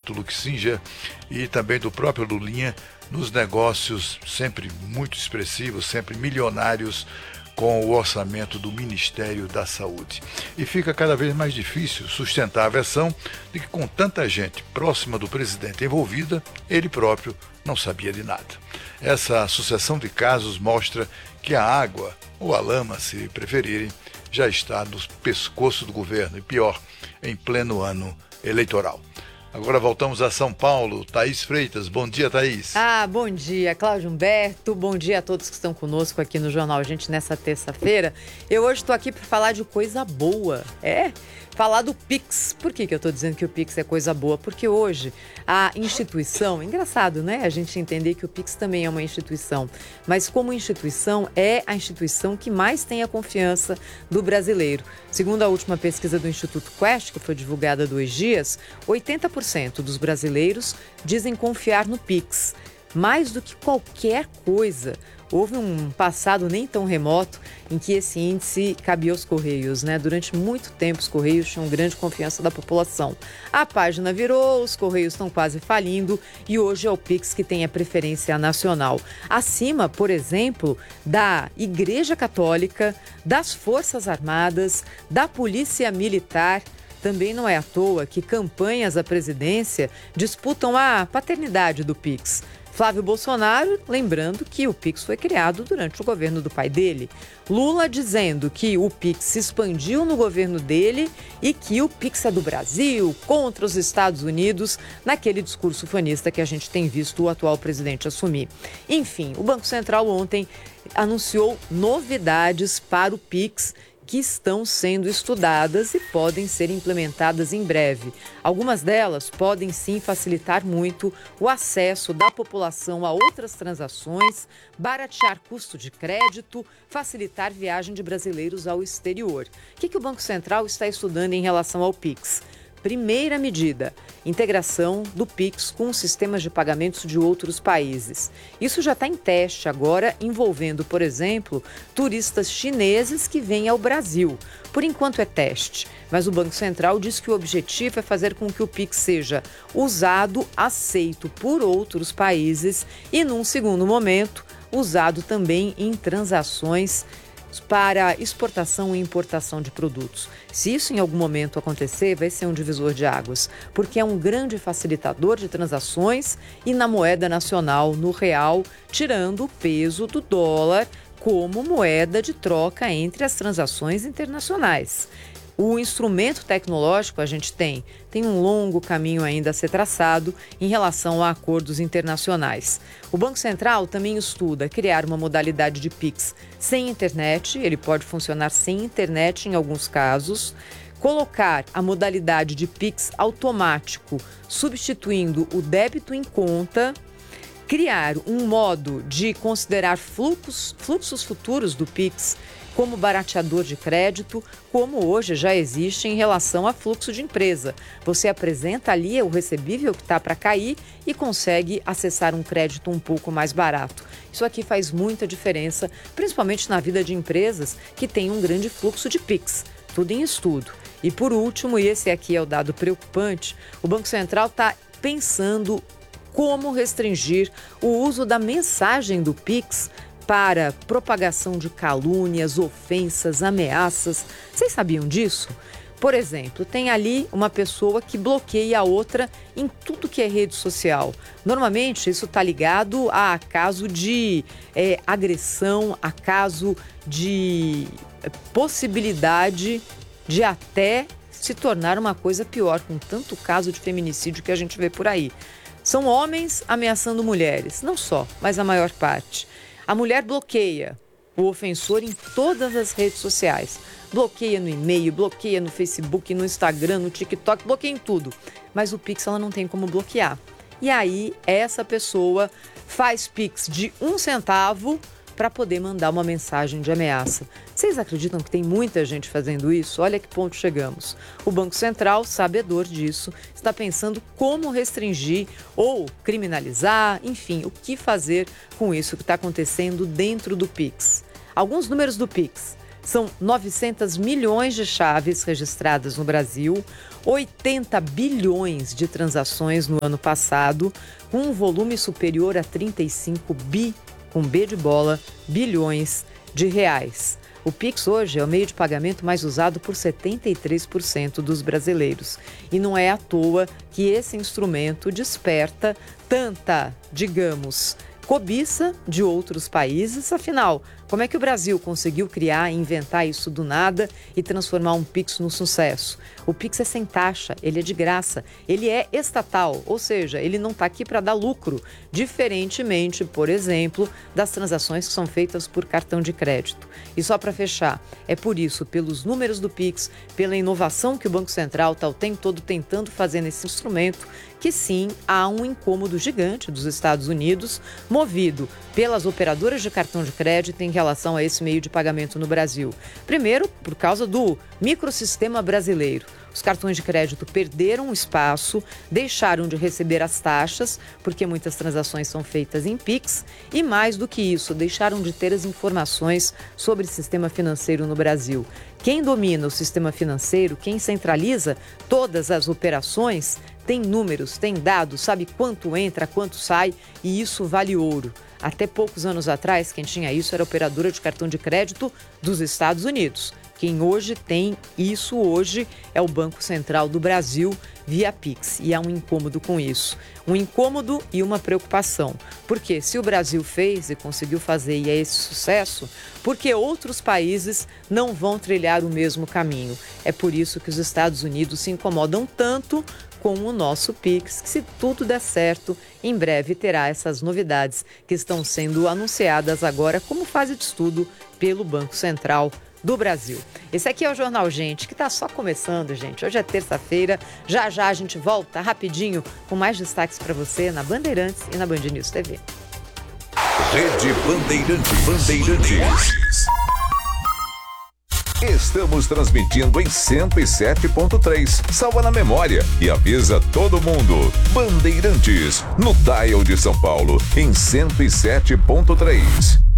Getúlio Kissinger e também do próprio Lulinha nos negócios sempre muito expressivos, sempre milionários com o orçamento do Ministério da Saúde. E fica cada vez mais difícil sustentar a versão de que com tanta gente próxima do presidente envolvida, ele próprio não sabia de nada. Essa sucessão de casos mostra que a água, ou a lama, se preferirem, já está no pescoço do governo, e pior, em pleno ano eleitoral. Agora voltamos a São Paulo. Thaís Freitas. Bom dia, Thaís. Bom dia, Cláudio Humberto. Bom dia a todos que estão conosco aqui no Jornal Gente nessa terça-feira. Eu hoje estou aqui para falar de coisa boa. Falar do Pix. Por que eu estou dizendo que o Pix é coisa boa? Porque hoje a instituição... Engraçado, né? A gente entender que o Pix também é uma instituição. Mas como instituição, é a instituição que mais tem a confiança do brasileiro. Segundo a última pesquisa do Instituto Quest, que foi divulgada há 2 dias, 80% dos brasileiros dizem confiar no Pix. Mais do que qualquer coisa. Houve um passado nem tão remoto em que esse índice cabia aos Correios, né? Durante muito tempo os Correios tinham grande confiança da população. A página virou, os Correios estão quase falindo e hoje é o Pix que tem a preferência nacional. Acima, por exemplo, da Igreja Católica, das Forças Armadas, da Polícia Militar. Também não é à toa que campanhas à presidência disputam a paternidade do Pix. Flávio Bolsonaro, lembrando que o Pix foi criado durante o governo do pai dele. Lula dizendo que o Pix se expandiu no governo dele e que o Pix é do Brasil, contra os Estados Unidos, naquele discurso fanista que a gente tem visto o atual presidente assumir. Enfim, o Banco Central ontem anunciou novidades para o Pix, que estão sendo estudadas e podem ser implementadas em breve. Algumas delas podem sim facilitar muito o acesso da população a outras transações, baratear custo de crédito, facilitar viagem de brasileiros ao exterior. O que o Banco Central está estudando em relação ao Pix? Primeira medida, integração do Pix com sistemas de pagamentos de outros países. Isso já está em teste agora, envolvendo, por exemplo, turistas chineses que vêm ao Brasil. Por enquanto é teste, mas o Banco Central diz que o objetivo é fazer com que o Pix seja usado, aceito por outros países e, num segundo momento, usado também em transações para exportação e importação de produtos. Se isso em algum momento acontecer, vai ser um divisor de águas, porque é um grande facilitador de transações e na moeda nacional, no real, tirando o peso do dólar como moeda de troca entre as transações internacionais. O instrumento tecnológico a gente tem um longo caminho ainda a ser traçado em relação a acordos internacionais. O Banco Central também estuda criar uma modalidade de Pix sem internet, ele pode funcionar sem internet em alguns casos, colocar a modalidade de Pix automático, substituindo o débito em conta, criar um modo de considerar fluxos futuros do Pix como barateador de crédito, como hoje já existe em relação a fluxo de empresa. Você apresenta ali o recebível que está para cair e consegue acessar um crédito um pouco mais barato. Isso aqui faz muita diferença, principalmente na vida de empresas que têm um grande fluxo de Pix. Tudo em estudo. E por último, e esse aqui é o dado preocupante, o Banco Central está pensando como restringir o uso da mensagem do Pix para propagação de calúnias, ofensas, ameaças. Vocês sabiam disso? Por exemplo, tem ali uma pessoa que bloqueia a outra em tudo que é rede social. Normalmente isso está ligado a caso de agressão, a caso de possibilidade de até se tornar uma coisa pior, com tanto caso de feminicídio que a gente vê por aí. São homens ameaçando mulheres, não só, mas a maior parte. A mulher bloqueia o ofensor em todas as redes sociais. Bloqueia no e-mail, bloqueia no Facebook, no Instagram, no TikTok, bloqueia em tudo. Mas o Pix ela não tem como bloquear. E aí essa pessoa faz Pix de 1 centavo para poder mandar uma mensagem de ameaça. Vocês acreditam que tem muita gente fazendo isso? Olha que ponto chegamos. O Banco Central, sabedor disso, está pensando como restringir ou criminalizar, enfim, o que fazer com isso que está acontecendo dentro do Pix. Alguns números do Pix. São 900 milhões de chaves registradas no Brasil, 80 bilhões de transações no ano passado, com um volume superior a 35 com B de bola, bilhões de reais. O Pix hoje é o meio de pagamento mais usado por 73% dos brasileiros. E não é à toa que esse instrumento desperta tanta, digamos, cobiça de outros países. Afinal, como é que o Brasil conseguiu criar e inventar isso do nada e transformar um Pix no sucesso? O Pix é sem taxa, ele é de graça, ele é estatal, ou seja, ele não está aqui para dar lucro, diferentemente, por exemplo, das transações que são feitas por cartão de crédito. E só para fechar, é por isso, pelos números do Pix, pela inovação que o Banco Central está o tempo todo tentando fazer nesse instrumento, que sim, há um incômodo gigante dos Estados Unidos, movido pelas operadoras de cartão de crédito em relação a esse meio de pagamento no Brasil. Primeiro, por causa do microsistema brasileiro. Os cartões de crédito perderam espaço, deixaram de receber as taxas, porque muitas transações são feitas em Pix, e mais do que isso, deixaram de ter as informações sobre o sistema financeiro no Brasil. Quem domina o sistema financeiro, quem centraliza todas as operações, tem números, tem dados, sabe quanto entra, quanto sai, e isso vale ouro. Até poucos anos atrás, quem tinha isso era a operadora de cartão de crédito dos Estados Unidos. Quem hoje tem isso hoje é o Banco Central do Brasil via Pix. E há um incômodo com isso. Um incômodo e uma preocupação. Porque se o Brasil fez e conseguiu fazer e é esse sucesso, porque outros países não vão trilhar o mesmo caminho. É por isso que os Estados Unidos se incomodam tanto com o nosso Pix, que se tudo der certo, em breve terá essas novidades que estão sendo anunciadas agora como fase de estudo pelo Banco Central do Brasil. Esse aqui é o Jornal Gente, que está só começando, gente. Hoje é terça-feira, já já a gente volta rapidinho com mais destaques para você na Bandeirantes e na Band News TV. Rede Bandeirantes. Estamos transmitindo em 107.3. Salva na memória e avisa todo mundo. Bandeirantes, no dial de São Paulo, em 107.3.